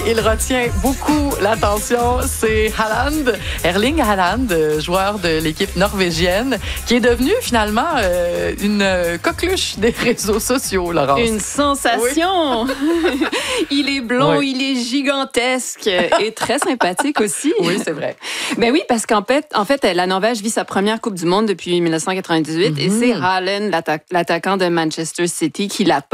il retient beaucoup l'attention. C'est Haaland, Erling Haaland, joueur de l'équipe norvégienne, qui est devenu finalement une coqueluche des réseaux sociaux, Laurence. Une sensation! Oui. Il est blond, Oui. il est gigantesque et très sympathique aussi. Oui, c'est vrai. Ben oui, parce qu'en fait, la Norvège vit sa première Coupe du Monde depuis 1998 et c'est Haaland, l'attaquant de Manchester City, qui l'a